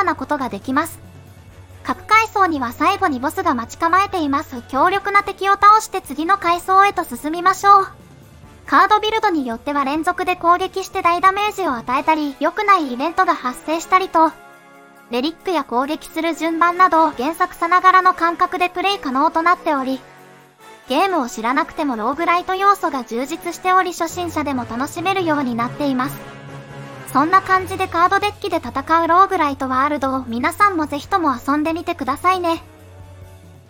なことができます。各階層には最後にボスが待ち構えています。強力な敵を倒して次の階層へと進みましょう。カードビルドによっては連続で攻撃して大ダメージを与えたり、良くないイベントが発生したりと、レリックや攻撃する順番など原作さながらの感覚でプレイ可能となっており、ゲームを知らなくてもローグライト要素が充実しており初心者でも楽しめるようになっています。そんな感じでカードデッキで戦うローグライトワールドを皆さんもぜひとも遊んでみてくださいね。